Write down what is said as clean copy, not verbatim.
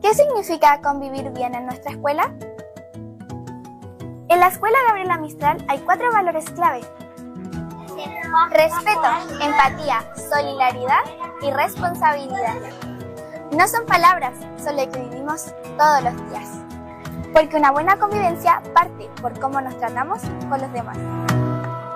¿Qué significa convivir bien en nuestra escuela? En la Escuela Gabriela Mistral hay 4 valores clave: respeto, empatía, solidaridad y responsabilidad. No son palabras, son lo que vivimos todos los días. Porque una buena convivencia parte por cómo nos tratamos con los demás.